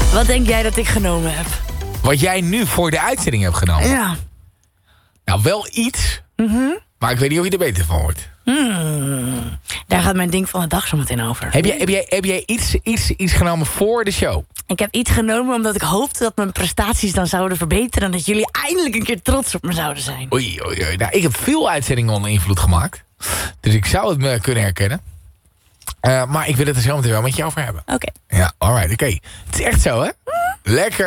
Wat denk jij dat ik genomen heb? Wat jij nu voor de uitzending hebt genomen? Ja. Nou, wel iets. Maar ik weet niet of je er beter van wordt. Daar gaat mijn ding van de dag zo meteen over. Heb jij iets genomen voor de show? Ik heb iets genomen omdat ik hoopte dat mijn prestaties dan zouden verbeteren... en dat jullie eindelijk een keer trots op me zouden zijn. Oei. Nou, ik heb veel uitzendingen onder invloed gemaakt. Dus ik zou het me kunnen herkennen. Maar ik wil het er zo meteen wel met je over hebben. Oké. Ja, alright, oké. Het is echt zo, hè? Lekker.